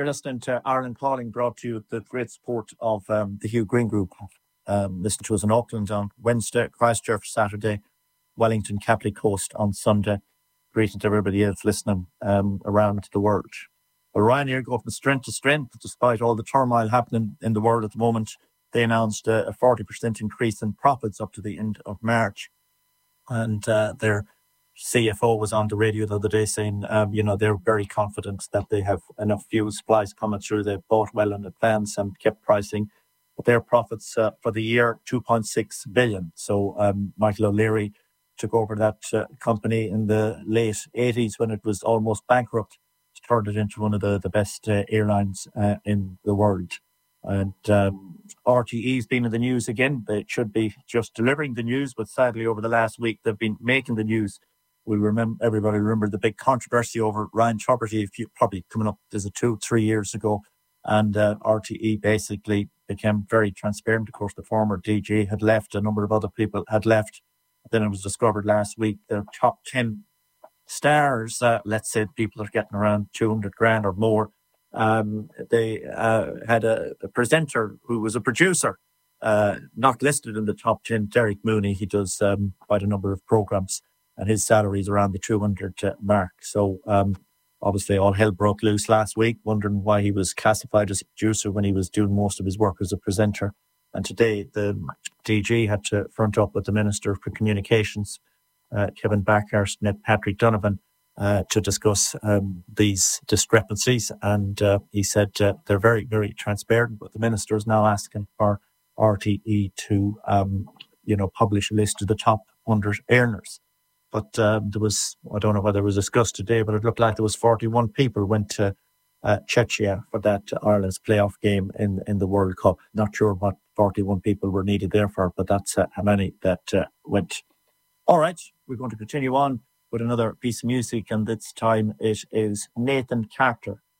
You're listening to Ireland Calling, brought to you with the great support of the Hugh Green Group. Listen to us in Auckland on Wednesday, Christchurch Saturday, Wellington, Catholic Coast on Sunday. Greeting to everybody else listening around the world. Well, Ryanair go from strength to strength despite all the turmoil happening in the world at the moment. They announced a 40% increase in profits up to the end of March. And their CFO was on the radio the other day saying, they're very confident that they have enough fuel supplies coming through. They've bought well in advance and kept pricing. But their profits for the year, 2.6 billion. So Michael O'Leary took over that company in the late 80s when it was almost bankrupt, turned it into one of the best airlines in the world. And RTE's been in the news again. They should be just delivering the news, but sadly over the last week they've been making the news. Everybody remember the big controversy over Ryan Tubridy, probably coming up, is it 2-3 years ago, and RTE basically became very transparent. Of course, the former DG had left, a number of other people had left. Then it was discovered last week their top 10 stars, let's say people are getting around 200 grand or more. They had a presenter who was a producer, not listed in the top 10, Derek Mooney. He does quite a number of programs, and his salary is around the 200 mark. So obviously all hell broke loose last week, wondering why he was classified as a producer when he was doing most of his work as a presenter. And today the DG had to front up with the Minister for Communications, Kevin Backhurst, and Patrick Donovan, to discuss these discrepancies. And he said they're very, very transparent, but the Minister is now asking for RTE to, publish a list of the top 100 earners. But there was, I don't know whether it was discussed today, but it looked like there was 41 people went to Czechia for that Ireland's playoff game in the World Cup. Not sure what 41 people were needed there for, but that's how many that went. All right, we're going to continue on with another piece of music, and this time it is Nathan Carter